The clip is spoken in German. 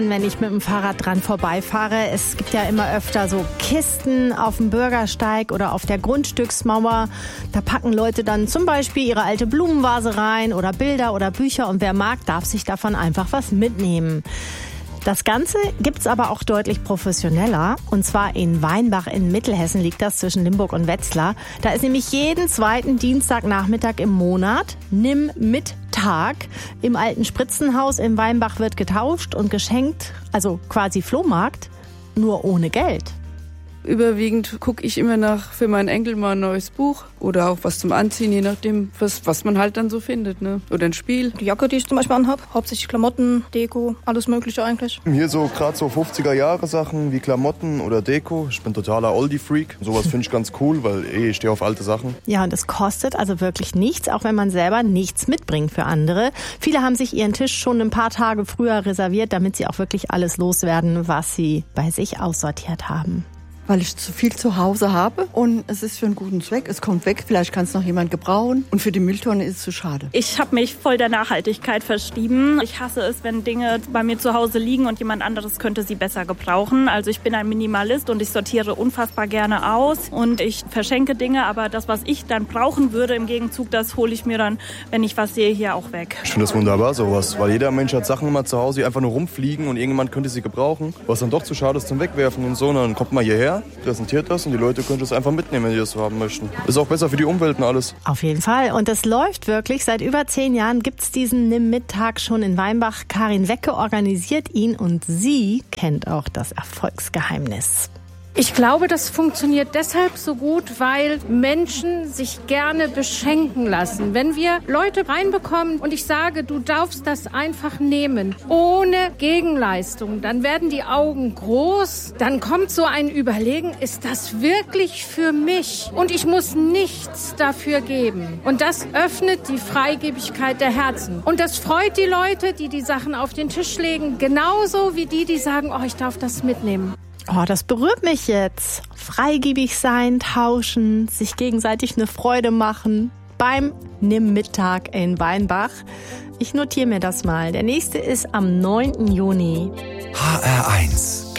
Wenn ich mit dem Fahrrad dran vorbeifahre, es gibt ja immer öfter so Kisten auf dem Bürgersteig oder auf der Grundstücksmauer. Da packen Leute dann zum Beispiel ihre alte Blumenvase rein oder Bilder oder Bücher und wer mag, darf sich davon einfach was mitnehmen. Das Ganze gibt's aber auch deutlich professioneller. Und zwar in Weinbach in Mittelhessen liegt das zwischen Limburg und Wetzlar. Da ist nämlich jeden zweiten Dienstagnachmittag im Monat Nimm-mit-Tag. Im alten Spritzenhaus in Weinbach wird getauscht und geschenkt, also quasi Flohmarkt, nur ohne Geld. Überwiegend gucke ich immer nach für meinen Enkel mal ein neues Buch oder auch was zum Anziehen, je nachdem, was man halt dann so findet, ne? Oder ein Spiel. Die Jacke, die ich zum Beispiel anhab, hauptsächlich Klamotten, Deko, alles mögliche eigentlich. Hier so gerade so 50er-Jahre-Sachen wie Klamotten oder Deko. Ich bin totaler Oldie-Freak. Sowas finde ich ganz cool, weil ich stehe auf alte Sachen. Ja, und es kostet also wirklich nichts, auch wenn man selber nichts mitbringt für andere. Viele haben sich ihren Tisch schon ein paar Tage früher reserviert, damit sie auch wirklich alles loswerden, was sie bei sich aussortiert haben. Weil ich zu viel zu Hause habe und es ist für einen guten Zweck. Es kommt weg, vielleicht kann es noch jemand gebrauchen und für die Mülltonne ist es zu schade. Ich habe mich voll der Nachhaltigkeit verschrieben. Ich hasse es, wenn Dinge bei mir zu Hause liegen und jemand anderes könnte sie besser gebrauchen. Also ich bin ein Minimalist und ich sortiere unfassbar gerne aus und ich verschenke Dinge, aber das, was ich dann brauchen würde im Gegenzug, das hole ich mir dann, wenn ich was sehe, hier auch weg. Ich finde das wunderbar, sowas, weil jeder Mensch hat Sachen immer zu Hause, die einfach nur rumfliegen und irgendjemand könnte sie gebrauchen, was dann doch zu schade ist zum Wegwerfen und so. Und dann kommt man hierher, präsentiert das und die Leute können das einfach mitnehmen, wenn die das so haben möchten. Ist auch besser für die Umwelt und alles. Auf jeden Fall. Und es läuft wirklich. Seit über 10 Jahren gibt's diesen Nimm-mit-Tag schon in Weinbach. Karin Wecke organisiert ihn und sie kennt auch das Erfolgsgeheimnis. Ich glaube, das funktioniert deshalb so gut, weil Menschen sich gerne beschenken lassen. Wenn wir Leute reinbekommen und ich sage, du darfst das einfach nehmen, ohne Gegenleistung, dann werden die Augen groß, dann kommt so ein Überlegen, ist das wirklich für mich? Und ich muss nichts dafür geben. Und das öffnet die Freigebigkeit der Herzen. Und das freut die Leute, die die Sachen auf den Tisch legen, genauso wie die sagen, oh, ich darf das mitnehmen. Oh, das berührt mich jetzt. Freigebig sein, tauschen, sich gegenseitig eine Freude machen beim Nimm-mit-Tag in Weinbach. Ich notiere mir das mal. Der nächste ist am 9. Juni. HR1